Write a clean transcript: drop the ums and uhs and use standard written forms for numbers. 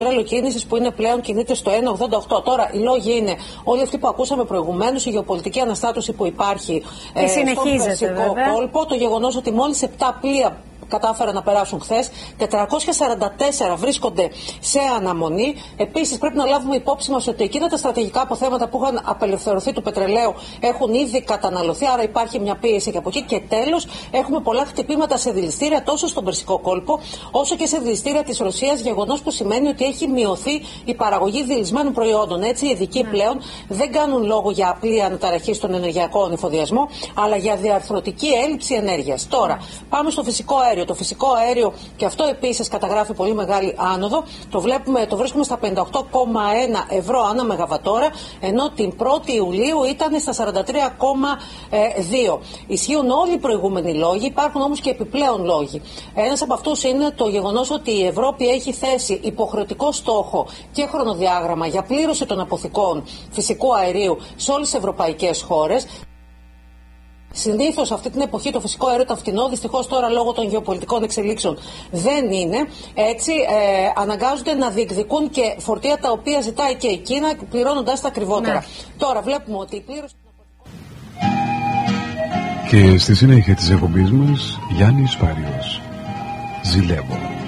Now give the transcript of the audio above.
πετρέλαιο κίνησης που είναι πλέον κινείται στο 1,88. Τώρα, οι λόγοι είναι όλοι αυτοί που ακούσαμε προηγουμένως, η γεωπολιτική αναστάτωση που υπάρχει στον Περσικό κόλπο, το γεγονός ότι μόλις 7 πλοία κατάφεραν να περάσουν χθες, 444 βρίσκονται σε αναμονή. Επίσης, πρέπει να λάβουμε υπόψη μας ότι εκείνα τα στρατηγικά αποθέματα που είχαν απελευθερωθεί του πετρελαίου έχουν ήδη καταναλωθεί, άρα υπάρχει μια πίεση και από εκεί. Και τέλος, έχουμε πολλά χτυπήματα σε δηληστήρια τόσο στον Περσικό κόλπο, όσο και σε δηληστήρια της Ρωσίας, γεγονός που σημαίνει ότι έχει μειωθεί η παραγωγή δηλισμένων προϊόντων. Έτσι, οι ειδικοί πλέον δεν κάνουν λόγο για απλή αναταραχή στον ενεργειακό ανεφοδιασμό, αλλά για διαρθρωτική έλλειψη ενέργειας. Τώρα, πάμε στο φυσικό αέριο. Το φυσικό αέριο, και αυτό επίσης καταγράφει πολύ μεγάλη άνοδο, το βρίσκουμε στα 58,1 ευρώ ανά μεγαβατόρα, ενώ την 1η Ιουλίου ήταν στα 43,2. Ισχύουν όλοι οι προηγούμενοι λόγοι, υπάρχουν όμως και επιπλέον λόγοι. Ένας από αυτούς είναι το γεγονός ότι η Ευρώπη έχει θέσει υποχρεωτικό στόχο και χρονοδιάγραμμα για πλήρωση των αποθηκών φυσικού αερίου σε όλες τις ευρωπαϊκές χώρες. Συνήθως αυτή την εποχή το φυσικό αέριο ήταν φτηνό, δυστυχώς τώρα λόγω των γεωπολιτικών εξελίξεων δεν είναι. Έτσι αναγκάζονται να διεκδικούν και φορτία τα οποία ζητάει και η Κίνα, πληρώνοντας τα ακριβότερα. Ναι. Τώρα βλέπουμε ότι η πλήρωση... Και στη συνέχεια της εκπομπής μας, Γιάννης Φάριος, Ζηλεύω.